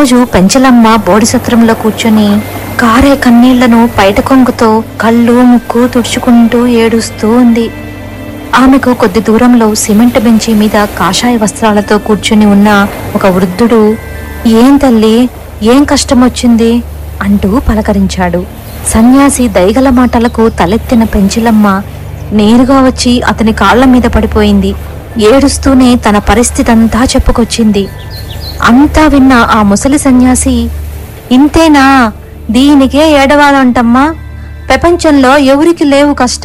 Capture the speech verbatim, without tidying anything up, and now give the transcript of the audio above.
ఒకరోజు పెంచలమ్మ బోడిసత్రంలో కూర్చొని కారే కన్నీళ్లను పైట కొంగుతో కళ్ళు ముక్కు తుడుచుకుంటూ ఏడుస్తూ ఉంది. ఆమెకు కొద్ది దూరంలో సిమెంట్ బెంచి మీద కాషాయ వస్త్రాలతో కూర్చుని ఉన్న ఒక వృద్ధుడు, ఏం తల్లి, ఏం కష్టమొచ్చింది అంటూ పలకరించాడు. సన్యాసి దయగల మాటలకు తలెత్తిన పెంచలమ్మ నేరుగా వచ్చి అతని కాళ్ల మీద పడిపోయింది. ఏడుస్తూనే తన పరిస్థితంతా చెప్పుకొచ్చింది. అంతా విన్న ఆ ముసలి సన్యాసి, ఇంతేనా, దీనికే ఏడవాలంటమ్మా, ప్రపంచంలో ఎవరికి లేవు కష్టాలు.